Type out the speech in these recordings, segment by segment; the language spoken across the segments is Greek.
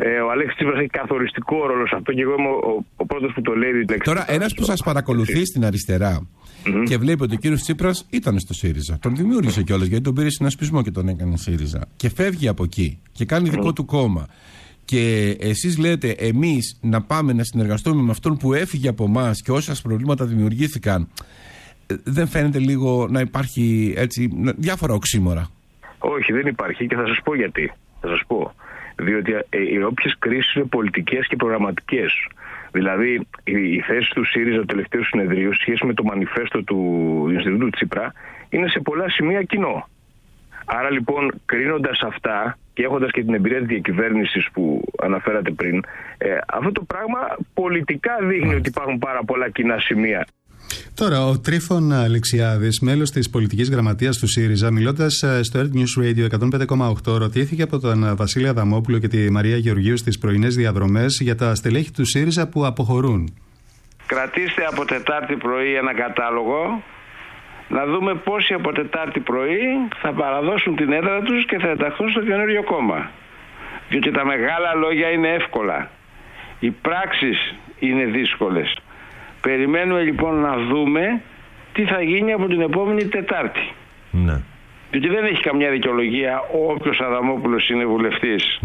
Ο Αλέξης Τσίπρας έχει καθοριστικό ρόλο σε αυτό και εγώ είμαι ο πρώτος που το λέει. Τώρα, ένας που σας παρακολουθεί στην αριστερά και βλέπει ότι ο κύριος Τσίπρας ήταν στο ΣΥΡΙΖΑ, τον δημιούργησε κιόλας γιατί τον πήρε συνασπισμό και τον έκανε ΣΥΡΙΖΑ, και φεύγει από εκεί και κάνει δικό του κόμμα. Και εσείς λέτε εμείς να πάμε να συνεργαστούμε με αυτόν που έφυγε από εμάς και όσα προβλήματα δημιουργήθηκαν. Δεν φαίνεται λίγο να υπάρχει έτσι διάφορα οξύμορα? Όχι, δεν υπάρχει και θα σας πω γιατί. Θα σας πω. Διότι οι όποιες κρίσεις είναι πολιτικές και προγραμματικές. Δηλαδή, η θέση του ΣΥΡΙΖΑ του τελευταίου συνεδρίου, σχέση με το μανιφέστο του Ινστιτούτου Τσίπρα, είναι σε πολλά σημεία κοινό. Άρα λοιπόν, κρίνοντας αυτά και έχοντας και την εμπειρία της διακυβέρνησης που αναφέρατε πριν, αυτό το πράγμα πολιτικά δείχνει ότι υπάρχουν πάρα πολλά κοινά σημεία. Τώρα, ο Τρίφων Αλεξιάδης, μέλος της πολιτικής γραμματείας του ΣΥΡΙΖΑ, μιλώντας στο Earth News Radio 105,8, ρωτήθηκε από τον Βασίλη Αδαμόπουλο και τη Μαρία Γεωργίου στις πρωινές διαδρομές για τα στελέχη του ΣΥΡΙΖΑ που αποχωρούν. Κρατήστε από Τετάρτη πρωί ένα κατάλογο, να δούμε πόσοι από Τετάρτη πρωί θα παραδώσουν την έδρα τους και θα ενταχθούν στο καινούριο κόμμα. Διότι τα μεγάλα λόγια είναι εύκολα. Οι πράξεις είναι δύσκολες. Περιμένουμε λοιπόν να δούμε τι θα γίνει από την επόμενη Τετάρτη. Ναι. Διότι δεν έχει καμιά δικαιολογία όποιος Αδαμόπουλος είναι βουλευτής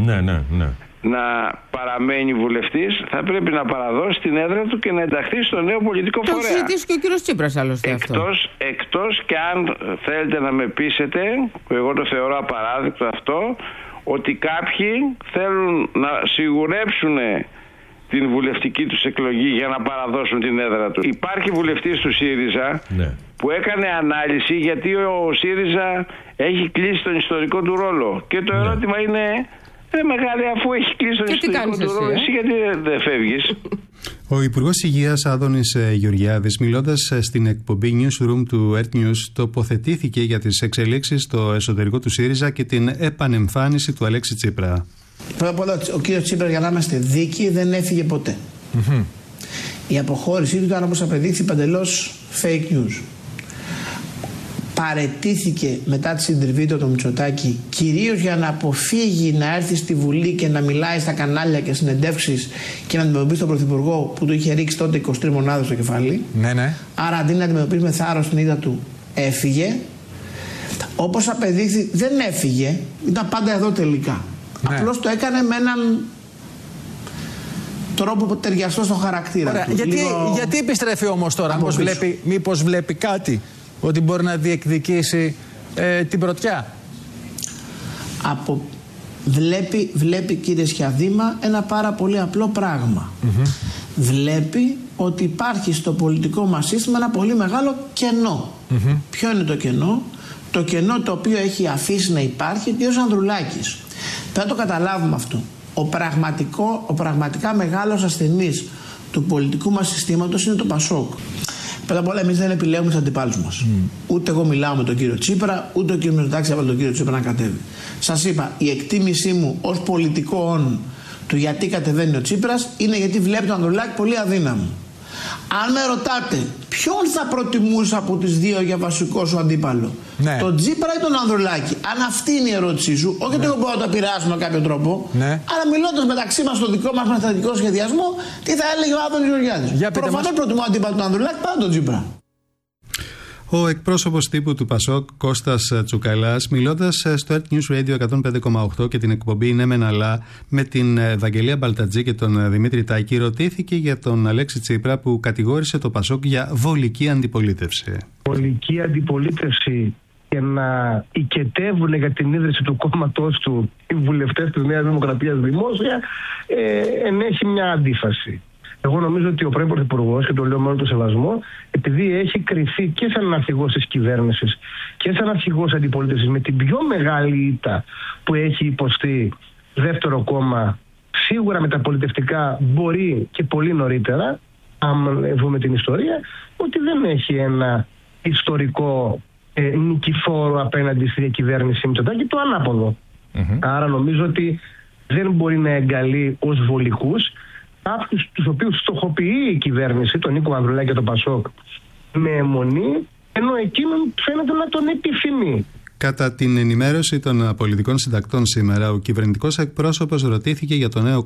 να παραμένει βουλευτής. Θα πρέπει να παραδώσει την έδρα του και να ενταχθεί στο νέο πολιτικό φορέα. Το έχει συζητήσει και ο κύριος Τσίπρας άλλωστε αυτό. Εκτός και αν θέλετε να με πείσετε, που εγώ το θεωρώ απαράδεκτο αυτό, ότι κάποιοι θέλουν να σιγουρέψουν την βουλευτική τους εκλογή για να παραδώσουν την έδρα του. Υπάρχει βουλευτής του ΣΥΡΙΖΑ που έκανε ανάλυση γιατί ο ΣΥΡΙΖΑ έχει κλείσει τον ιστορικό του ρόλο. Και το ερώτημα είναι, μεγάλη, αφού έχει κλείσει τον ιστορικό του ρόλο, εσύ γιατί δεν φεύγεις? Ο Υπουργός Υγείας Άδωνης Γεωργιάδης, μιλώντας στην εκπομπή Newsroom του Earth News, τοποθετήθηκε για τις εξελίξεις στο εσωτερικό του ΣΥΡΙΖΑ και την επανεμφάνιση του Αλέξη Τσίπρα. Πρώτα απ' όλα, ο κύριος Τσίπρας, για να είμαστε δίκαιοι, δεν έφυγε ποτέ. Η αποχώρησή του ήταν, όπως απεδείχθη, παντελώς fake news. Παραιτήθηκε μετά τη συντριβή του το Μητσοτάκη, κυρίως για να αποφύγει να έρθει στη Βουλή και να μιλάει στα κανάλια και συνεντεύξεις και να αντιμετωπίσει τον Πρωθυπουργό που του είχε ρίξει τότε 23 μονάδες στο κεφάλι. Άρα, αντί να αντιμετωπίσει με θάρρος την ήττα του, έφυγε. Όπως απεδείχθη, δεν έφυγε, ήταν πάντα εδώ τελικά. Απλώς το έκανε με έναν τρόπο που ταιριαστό στο χαρακτήρα του. Γιατί επιστρέφει όμως τώρα? Μήπως βλέπει κάτι, ότι μπορεί να διεκδικήσει την πρωτιά? Βλέπει, κύριε Σιαδήμα, ένα πάρα πολύ απλό πράγμα. Βλέπει ότι υπάρχει στο πολιτικό μας σύστημα ένα πολύ μεγάλο κενό. Ποιο είναι το κενό? Το κενό το οποίο έχει αφήσει να υπάρχει ο κ. Ανδρουλάκης. Πρέπει να το καταλάβουμε αυτό. Ο πραγματικά μεγάλος ασθενής του πολιτικού μας συστήματος είναι το Πασόκ. Πρώτα απ' όλα, εμείς δεν επιλέγουμε τους αντιπάλους μας. Ούτε εγώ μιλάω με τον κύριο Τσίπρα, ούτε ο κύριος Μητσοτάκης έβαλε τον κύριο Τσίπρα να κατέβει. Σας είπα, η εκτίμησή μου ως πολιτικό του γιατί κατεβαίνει ο Τσίπρας είναι γιατί βλέπει τον Ανδρουλάκη πολύ αδύναμο. Αν με ρωτάτε ποιον θα προτιμούσα από τις δύο για βασικό σου αντίπαλο, τον Τσίπρα ή τον Ανδρουλάκη? Αν αυτή είναι η ερώτησή σου, όχι ότι εγώ μπορώ να το επηρεάσω με κάποιο τρόπο, αλλά μιλώντας μεταξύ μας στο δικό μας στρατηγικό σχεδιασμό, τι θα έλεγε ο Άδωνης Γεωργιάδης? Προφανώς προτιμώ αντίπαλο τον Ανδρουλάκη παρά τον Τσίπρα. Ο εκπρόσωπος τύπου του Πασόκ, Κώστας Τσουκαλάς, μιλώντας στο Earth News Radio 105,8 και την εκπομπή «Ναι μεν αλλά» με την Ευαγγελία Μπαλτατζή και τον Δημήτρη Τάκη, ρωτήθηκε για τον Αλέξη Τσίπρα που κατηγόρησε το Πασόκ για βολική αντιπολίτευση. Βολική αντιπολίτευση και να οικετεύουν για την ίδρυση του κόμματός του οι βουλευτές της Νέας Δημοκρατίας δημόσια ενέχει μια αντίφαση. Εγώ νομίζω ότι ο πρώην Πρωθυπουργός, και το λέω με όλο το σεβασμό, επειδή έχει κριθεί και σαν αρχηγός της κυβέρνησης και σαν αρχηγός αντιπολίτευσης με την πιο μεγάλη ήττα που έχει υποστεί δεύτερο κόμμα, σίγουρα μεταπολιτευτικά μπορεί και πολύ νωρίτερα, αν δούμε την ιστορία, ότι δεν έχει ένα ιστορικό νικηφόρο απέναντι στη διακυβέρνηση Μητσοτάκη, το ανάποδο. Άρα νομίζω ότι δεν μπορεί να εγκαλεί ως βολικούς αυτούς τους οποίους στοχοποιεί η κυβέρνηση, τον Νίκο Ανδρουλάκη και τον Πασόκ, με αιμονή, ενώ εκείνον φαίνεται να τον επιθυμεί. Κατά την ενημέρωση των πολιτικών συντακτών σήμερα, ο κυβερνητικός εκπρόσωπος ρωτήθηκε για το νέο